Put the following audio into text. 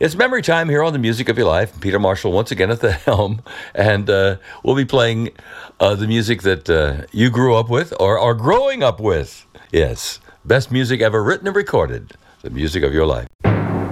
It's memory time here on The Music of Your Life. Peter Marshall once again at the helm. And we'll be playing the music that you grew up with or are growing up with. Yes, best music ever written and recorded. The Music of Your Life.